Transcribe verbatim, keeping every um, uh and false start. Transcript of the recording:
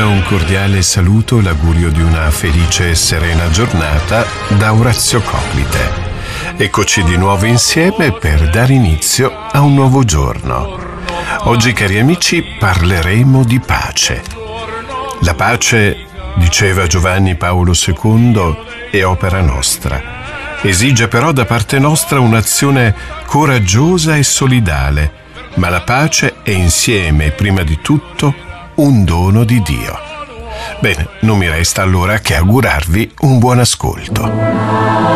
un cordiale saluto, l'augurio di una felice e serena giornata da Orazio Coclite. Eccoci di nuovo insieme per dare inizio a un nuovo giorno. Oggi, cari amici, parleremo di pace. La pace, diceva Giovanni Paolo secondo, è opera nostra. Esige però da parte nostra un'azione coraggiosa e solidale, ma la pace è insieme e prima di tutto un dono di Dio. Bene, non mi resta allora che augurarvi un buon ascolto.